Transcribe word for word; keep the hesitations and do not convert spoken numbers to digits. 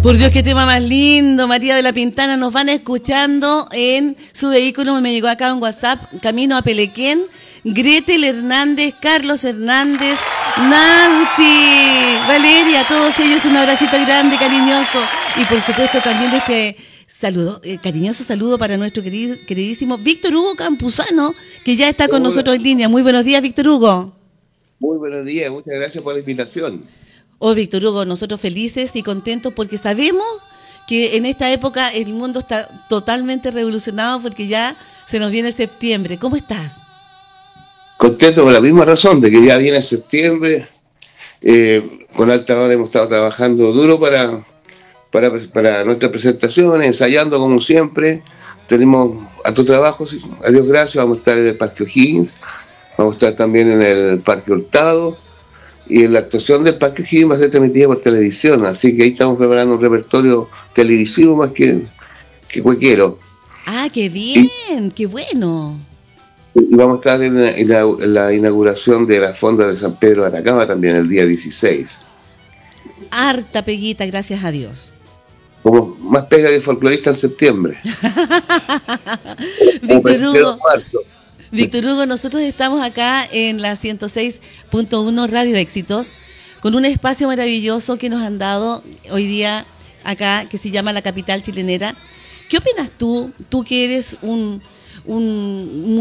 Por Dios, qué tema más lindo. María de la Pintana nos van escuchando en su vehículo. Me llegó acá un WhatsApp, camino a Pelequén. Gretel Hernández, Carlos Hernández, Nancy, Valeria, todos ellos un abracito grande, cariñoso. Y por supuesto también este saludo, eh, cariñoso saludo para nuestro querido, queridísimo Víctor Hugo Campuzano, que ya está con Hola. nosotros en línea. Muy buenos días, Víctor Hugo. Muy buenos días, muchas gracias por la invitación. Oh, Víctor Hugo, nosotros felices y contentos porque sabemos que en esta época el mundo está totalmente revolucionado porque ya se nos viene septiembre. ¿Cómo estás? Contento por la misma razón de que ya viene septiembre. Eh, con Alta Hora hemos estado trabajando duro para, para, para nuestras presentaciones, ensayando como siempre. Tenemos harto trabajo, a Dios gracias. Vamos a estar en el Parque O'Higgins, vamos a estar también en el Parque Hurtado. Y en la actuación del Parque O'Higgins va a ser transmitida por televisión, así que ahí estamos preparando un repertorio televisivo más que, que cuequero. Ah, qué bien, y, qué bueno. Y vamos a estar en la, en, la, en la inauguración de la Fonda de San Pedro de Atacama también el día dieciséis. Harta peguita, gracias a Dios. Como más pega que folclorista en septiembre. Víctor Hugo. Víctor Hugo, nosotros estamos acá en la ciento seis punto uno Radio Éxitos con un espacio maravilloso que nos han dado hoy día acá, que se llama La Capital Chilenera. ¿Qué opinas tú, tú que eres un, un